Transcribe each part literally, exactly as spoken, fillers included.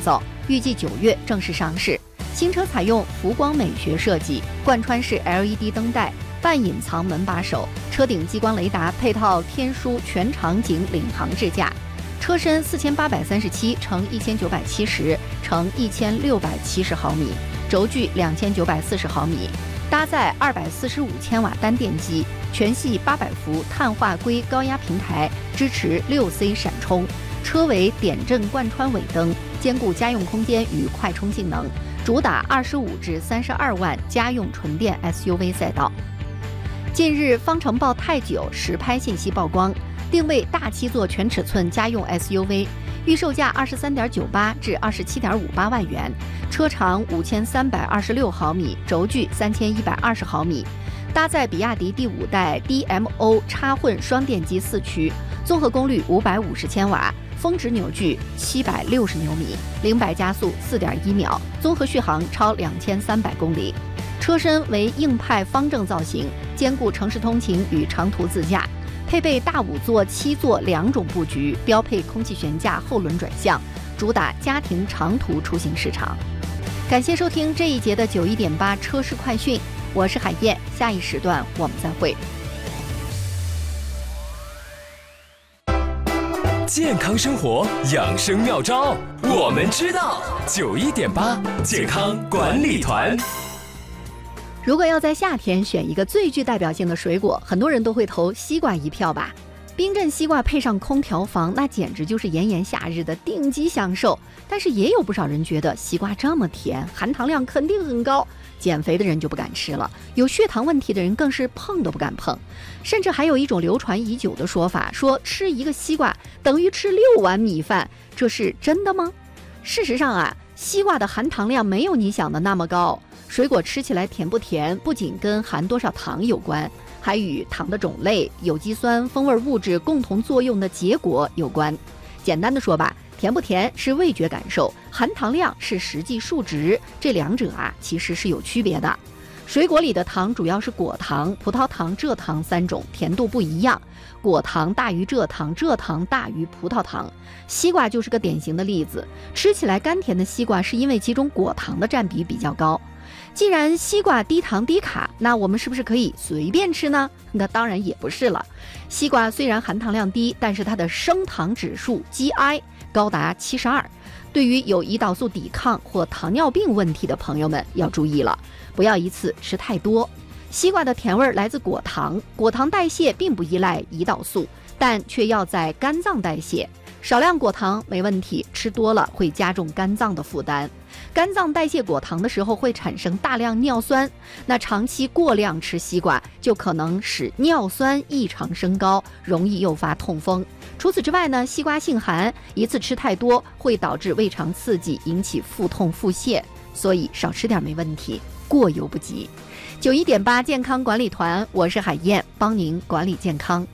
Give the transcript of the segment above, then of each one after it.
造，预计九月正式上市。新车采用浮光美学设计，贯穿式 L E D 灯带，半隐藏门把手，车顶激光雷达配套天枢全场景领航支架。车身四千八百三十七乘一千九百七十乘一千六百七十毫米，轴距两千九百四十毫米，搭载二百四十五千瓦单电机，全系八百伏碳化硅高压平台，支持六 C 闪充。车尾点阵贯穿尾灯，兼顾家用空间与快充性能，主打二十五至三十二万家用纯电 S U V 赛道。近日，方程豹泰九实拍信息曝光，定位大七座全尺寸家用 S U V， 预售价二十三点九八至二十七点五八万元，车长五千三百二十六毫米，轴距三千一百二十毫米，搭载比亚迪第五代 D M O 插混双电机四驱，综合功率五百五十千瓦。峰值扭矩七百六十牛米，零百加速四点一秒，综合续航超两千三百公里。车身为硬派方正造型，兼顾城市通勤与长途自驾，配备大五座、七座两种布局，标配空气悬架后轮转向，主打家庭长途出行市场。感谢收听这一节的九一点八车市快讯，我是海燕，下一时段我们再会。 健康生活养生妙招，我们知道。九一点八健康管理团。 如果要在夏天选一个最具代表性的水果，很多人都会投西瓜一票吧。冰镇西瓜配上空调房，那简直就是炎炎夏日的顶级享受。但是也有不少人觉得西瓜这么甜，含糖量肯定很高，减肥的人就不敢吃了，有血糖问题的人更是碰都不敢碰。甚至还有一种流传已久的说法，说吃一个西瓜等于吃六碗米饭，这是真的吗？事实上啊，西瓜的含糖量没有你想的那么高。水果吃起来甜不甜，不仅跟含多少糖有关，还与糖的种类、有机酸、风味物质共同作用的结果有关。简单的说吧，甜不甜是味觉感受，含糖量是实际数值，这两者啊其实是有区别的。水果里的糖主要是果糖、葡萄糖、蔗糖三种，甜度不一样，果糖大于蔗糖，蔗糖大于葡萄糖。西瓜就是个典型的例子，吃起来甘甜的西瓜是因为其中果糖的占比比较高。既然西瓜低糖低卡，那我们是不是可以随便吃呢？那当然也不是了。西瓜虽然含糖量低，但是它的升糖指数 G I 高达七十二。对于有胰岛素抵抗或糖尿病问题的朋友们要注意了，不要一次吃太多。西瓜的甜味来自果糖，果糖代谢并不依赖胰岛素，但却要在肝脏代谢。少量果糖没问题，吃多了会加重肝脏的负担。肝脏代谢果糖的时候会产生大量尿酸，那长期过量吃西瓜就可能使尿酸异常升高，容易诱发痛风。除此之外呢，西瓜性寒，一次吃太多会导致胃肠刺激，引起腹痛腹泻，所以少吃点没问题，过犹不及。九一点八健康管理团，我是海燕，帮您管理健康。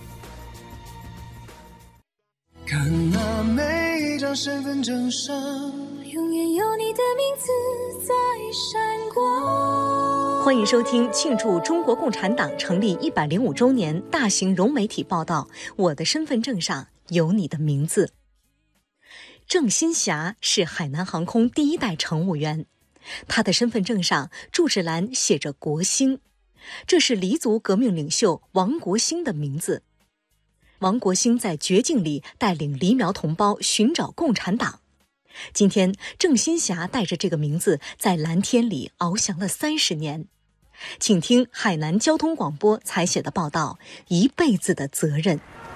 看那每一张身份证上，永远有你的名字在闪光。 欢迎收听庆祝中国共产党成立一百零五周年大型融媒体报道《我的身份证上有你的名字》。郑新霞是海南航空第一代乘务员，他的身份证上注释栏写着国兴，这是黎族革命领袖王国兴的名字。王国兴在绝境里带领黎苗同胞寻找共产党。今天，郑新霞带着这个名字在蓝天里翱翔了三十年。请听海南交通广播采写的报道《一辈子的责任》。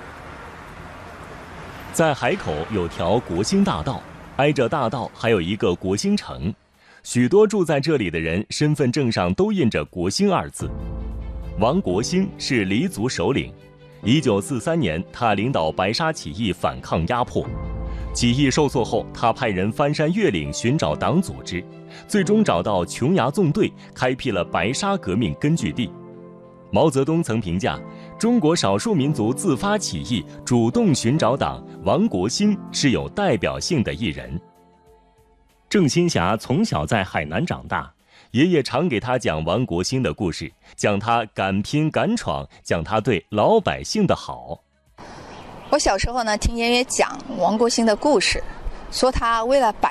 在海口有条国兴大道，挨着大道还有一个国兴城，许多住在这里的人身份证上都印着国兴二字。王国兴是黎族首领。一九四三年，他领导白沙起义反抗压迫。起义受挫后，他派人翻山越岭寻找党组织，最终找到琼崖纵队，开辟了白沙革命根据地。毛泽东曾评价，中国少数民族自发起义，主动寻找党，王国兴是有代表性的一人。郑新霞从小在海南长大，爷爷常给他讲王国兴的故事，讲他敢拼敢闯，讲他对老百姓的好。 我小时候呢，听爷爷讲王国兴的故事，说他为了百